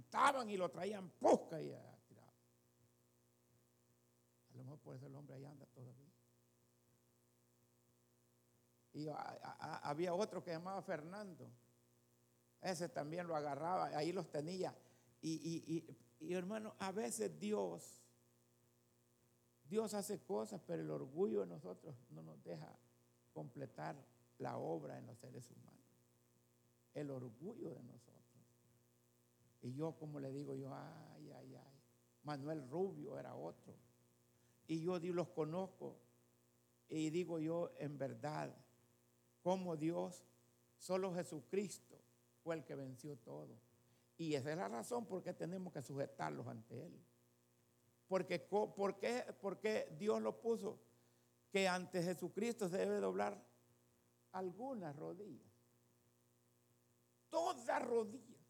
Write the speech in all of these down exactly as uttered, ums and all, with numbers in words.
levantaban y lo traían, ¡pusca! Y a tirar. A lo mejor por eso el hombre ahí anda todavía. Y a, a, a, había otro que llamaba Fernando. Ese también lo agarraba, ahí los tenía. Y, y, y, y hermano, a veces Dios, Dios hace cosas, pero el orgullo de nosotros no nos deja completar la obra en los seres humanos. El orgullo de nosotros. Y yo, como le digo yo, ay, ay, ay. Manuel Rubio era otro. Y yo los conozco. Y digo yo, en verdad, como Dios, solo Jesucristo fue el que venció todo. Y esa es la razón por qué tenemos que sujetarlos ante Él. Porque, ¿por qué, por qué Dios lo puso? Que ante Jesucristo se debe doblar algunas rodillas. Todas rodillas.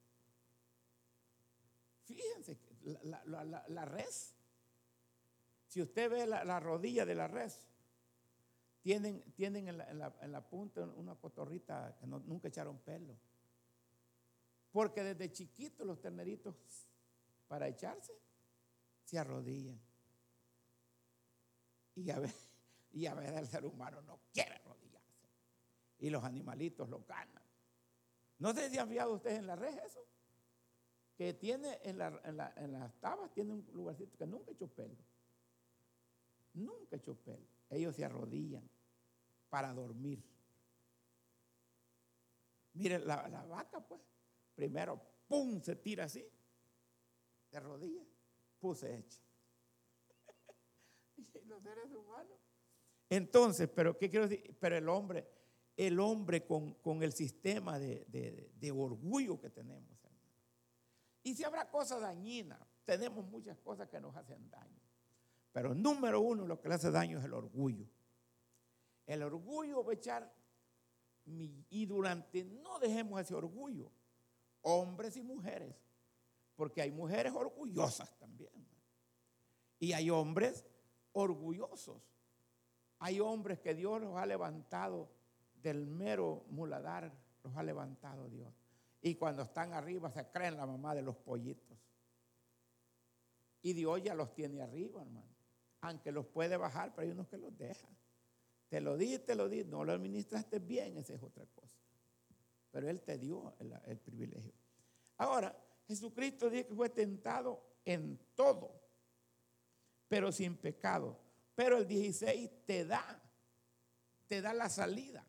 Fíjense, la, la, la, la res, si usted ve la, la rodilla de la res, tienen, tienen en, la, en, la, en la punta una cotorrita que no, nunca echaron pelo. Porque desde chiquitos los terneritos, para echarse, se arrodillan. Y a ver, y a ver el ser humano no quiere arrodillarse. Y los animalitos lo ganan. ¿No sé si han fijado ustedes en la res eso? Que tiene en, la, en, la, en las tabas, tiene un lugarcito que nunca echó pelo. Nunca echó pelo. Ellos se arrodillan para dormir. Mire, la, la vaca, pues, primero, pum, se tira así, se arrodilla, pum, se echa. Y los seres humanos. Entonces, pero ¿qué quiero decir? Pero el hombre, el hombre con, con el sistema de, de, de orgullo que tenemos, hermano. Y si habrá cosas dañinas, tenemos muchas cosas que nos hacen daño. Pero número uno, lo que le hace daño es el orgullo. El orgullo va a echar, y durante, no dejemos ese orgullo, hombres y mujeres, porque hay mujeres orgullosas también. Y hay hombres orgullosos. Hay hombres que Dios los ha levantado del mero muladar, los ha levantado Dios. Y cuando están arriba se creen la mamá de los pollitos. Y Dios ya los tiene arriba, hermano. Aunque los puede bajar, pero hay unos que los deja. Te lo di, te lo di, no lo administraste bien, esa es otra cosa. Pero Él te dio el, el privilegio. Ahora, Jesucristo dice que fue tentado en todo, pero sin pecado. Pero el dieciséis te da, te da la salida.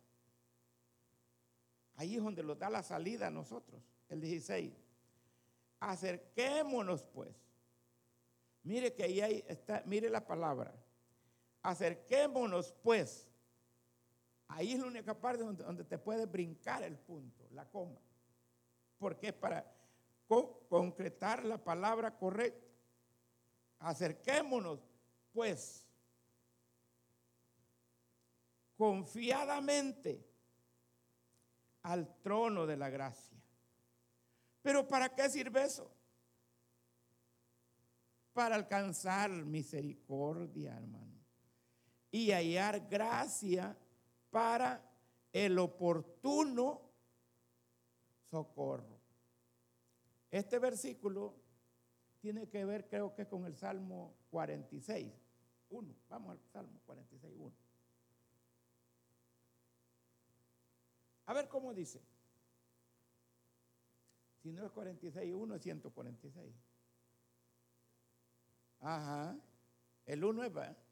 Ahí es donde nos da la salida a nosotros, el dieciséis. Acerquémonos pues. Mire que ahí hay, está, mire la palabra. Acerquémonos pues. Ahí es la única parte donde, donde te puede brincar el punto, la coma. Porque es para co- concretar la palabra correcta. Acerquémonos pues confiadamente al trono de la gracia. ¿Pero para qué sirve eso? Para alcanzar misericordia, hermano, y hallar gracia para el oportuno socorro. Este versículo tiene que ver, creo que con el Salmo cuarenta y seis, uno. Vamos al Salmo cuarenta y seis, uno. A ver cómo dice. Si no es cuarenta y seis, uno es ciento cuarenta y seis. Ajá. El uno es, ¿verdad?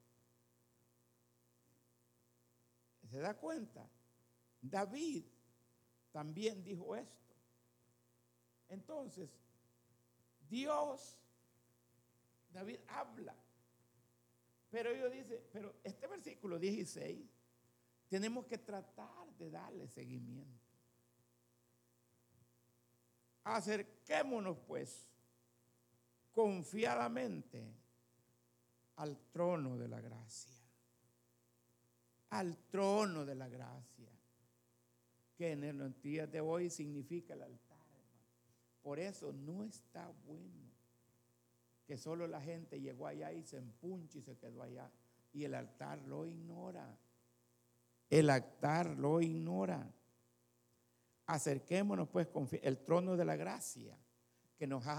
¿Se da cuenta? David también dijo esto. Entonces, Dios, David habla. Pero ellos dicen, pero este versículo dieciséis, tenemos que tratar de darle seguimiento. Acerquémonos pues confiadamente al trono de la gracia. Al trono de la gracia, que en los días de hoy significa el altar, hermano. Por eso no está bueno que solo la gente llegó allá y se empuncha y se quedó allá, y el altar lo ignora. El altar lo ignora. Acerquémonos pues con el trono de la gracia que nos ha